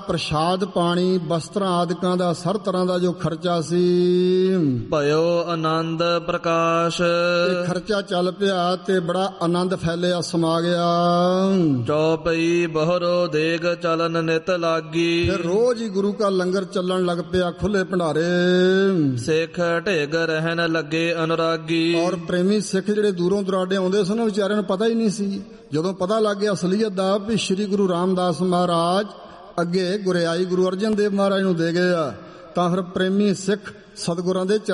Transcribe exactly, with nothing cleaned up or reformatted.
ਪ੍ਰਸ਼ਾਦ ਪਾਣੀ ਵਸਤਰਾਂ ਆਦਿਕਾਂ ਦਾ ਹਰ ਤਰ੍ਹਾਂ ਦਾ ਜੋ ਖਰਚਾ ਸੀ, ਭਇਓ ਆਨੰਦ ਪ੍ਰਕਾਸ਼। ਇਹ ਖਰਚਾ ਚੱਲ ਪਿਆ ਤੇ ਬੜਾ ਆਨੰਦ ਫੈਲਿਆ, ਸਮਾ ਗਿਆ। ਚੌਪਈ ਬਹਰੋ ਦੇਗ ਚਲਨ ਨਿਤ ਲਾਗੀ। ਫਿਰ ਰੋਜ਼ ਹੀ ਗੁਰੂ ਕਾ ਲੰਗਰ ਚੱਲਣ ਲੱਗ ਪਿਆ, ਖੁੱਲੇ ਭੰਡਾਰੇ। ਸਿੱਖ ਢਿਗ ਰਹਿਣ ਲੱਗੇ ਅਨੁਰਾਗੀ। ਔਰ ਪ੍ਰੇਮੀ ਸਿੱਖ ਜਿਹੜੇ ਦੂਰੋਂ ਦੁਰਾਡੇ ਆਉਂਦੇ ਸਨ, ਵਿਚਾਰਿਆਂ ਨੂੰ ਪਤਾ ਹੀ ਨਹੀਂ ਸੀ। ਜਦੋਂ ਪਤਾ ਲੱਗ ਗਿਆ ਅਸਲੀਅਤ ਦਾ ਵੀ ਸ੍ਰੀ ਗੁਰੂ ਰਾਮਦਾਸ ਮਹਾਰਾਜ ਅੱਗੇ ਗੁਰਿਆਈ ਗੁਰੂ ਅਰਜਨ ਦੇਵ ਮਹਾਰਾਜ ਨੂੰ ਦੇ ਗਏ ਆ, ਤਾਂ ਫਿਰ ਪ੍ਰੇਮੀ ਸਿੱਖ ਸਤਿਗੁਰਾਂ ਦੇ